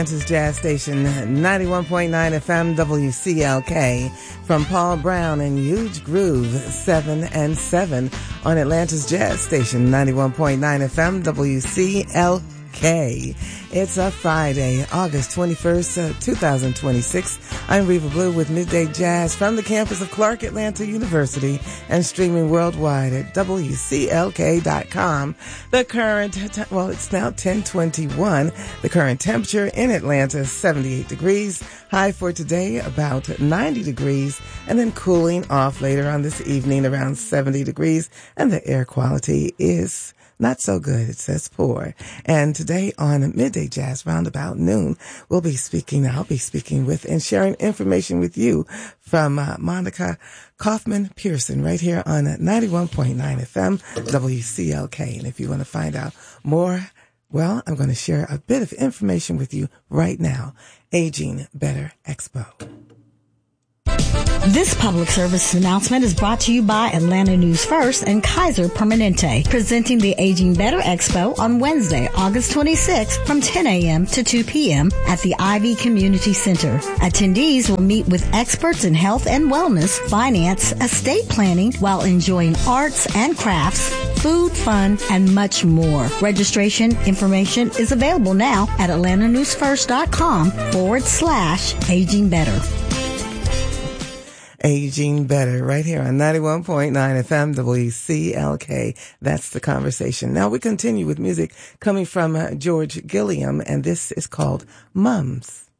Atlanta's Jazz Station, 91.9 FM WCLK. From Paul Brown and Huge Groove, 7 and 7 on Atlanta's Jazz Station, 91.9 FM WCLK. It's a Friday, August 21st, 2026. I'm Reva Blue with Midday Jazz from the campus of Clark Atlanta University and streaming worldwide at WCLK.com. The current, it's now 10:21. The current temperature in Atlanta is 78 degrees. High for today, about 90 degrees, and then cooling off later on this evening around 70 degrees, and the air quality is not so good. It says poor. And today on Midday Jazz, round about noon, I'll be speaking with and sharing information with you from Monica Kaufman Pearson right here on 91.9 FM WCLK. And if you want to find out more, well, I'm going to share a bit of information with you right now. Aging Better Expo. This public service announcement is brought to you by Atlanta News First and Kaiser Permanente, presenting the Aging Better Expo on Wednesday, August 26th from 10 a.m. to 2 p.m. at the Ivy Community Center. Attendees will meet with experts in health and wellness, finance, estate planning, while enjoying arts and crafts, food, fun, and much more. Registration information is available now at atlantanewsfirst.com/Aging Better. Aging Better, right here on 91.9 FM WCLK. That's the conversation. Now we continue with music coming from George Gilliam, and this is called Mums.